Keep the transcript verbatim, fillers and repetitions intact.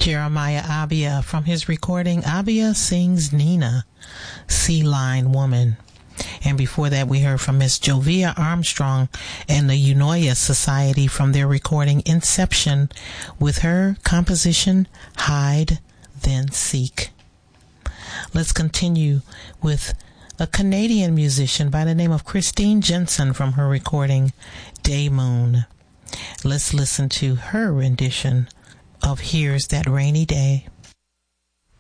Jeremiah Abia from his recording Abia Sings Nina, Sea Line Woman. And before that, we heard from Miss Jovia Armstrong and the Eunoia Society from their recording Inception with her composition Hide, Then Seek. Let's continue with a Canadian musician by the name of Christine Jensen from her recording Day Moon. Let's listen to her rendition of Here's That Rainy Day.